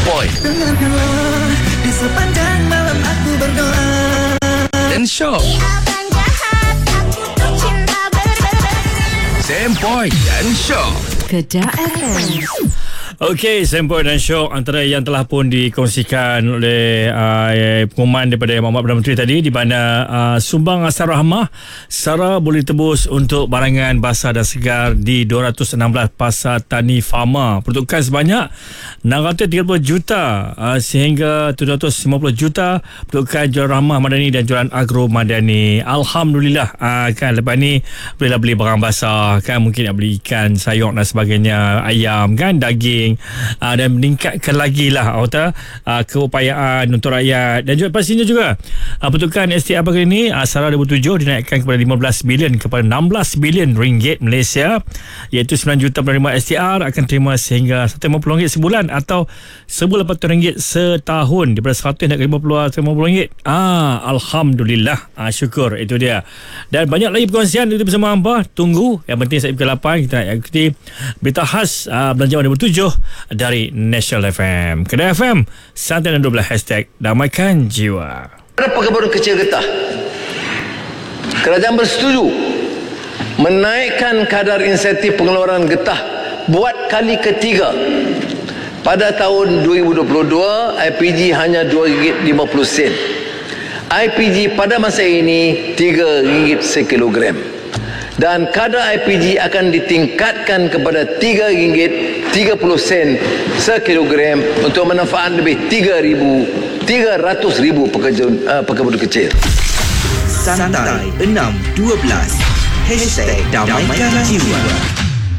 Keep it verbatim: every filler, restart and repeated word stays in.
Point. Dengarkanlah di sepanjang malam aku berdoa. Dan Shock. Abang jahat, aku tuh cinta ber-ber-ber. Sempoi dan Shock. Kedah F M. Okey, Sempoi dan Shock antara yang telah pun dikongsikan oleh uh, pengumuman daripada Muhammad Perdana Menteri tadi, di mana uh, sumbang asal rahmah Sara boleh tebus untuk barangan basah dan segar di dua ratus enam belas pasar tani Fama, peruntukan sebanyak enam ratus tiga puluh juta uh, sehingga tujuh ratus lima puluh juta peruntukan jualan rahmah madani dan jualan agro madani. Alhamdulillah, uh, kan lepas ni bolehlah beli barang basah, kan mungkin nak beli ikan, sayur dan sebagainya, ayam kan, daging. Uh, dan meningkatkan lagi lah uh, keupayaan untuk rakyat. Dan juga pastinya juga uh, peruntukan S T R pagi ini uh, Sara dua ribu tujuh dinaikkan kepada lima belas bilion kepada enam belas bilion ringgit Malaysia, iaitu sembilan juta penerima S T R akan terima sehingga seratus lima puluh ringgit sebulan atau seribu lapan ratus ringgit setahun, daripada seratus nak ke lima puluh ringgit. Ah, Alhamdulillah, ah, syukur, itu dia. Dan banyak lagi perkongsian itu bersama hampa. Tunggu, yang penting saya pukul lapan kita nak ikuti berita khas uh, belanjawan dua ribu tujuh dari National F M. Kedah F M, santai dan dua belas hashtag damaikan jiwa. Pada perkebun kecil getah, kerajaan bersetuju menaikkan kadar insentif pengeluaran getah buat kali ketiga. Pada tahun dua ribu dua puluh dua, I P G hanya dua ringgit lima puluh sen. I P G pada masa ini tiga ringgit sekilogram. Dan kadar I P G akan ditingkatkan kepada tiga ringgit tiga puluh sen sekilogram untuk manfaat lebih tiga ratus ribu pekerja uh, pekebun kecil. Santai enam dua belas Hashtag damaikan jiwa.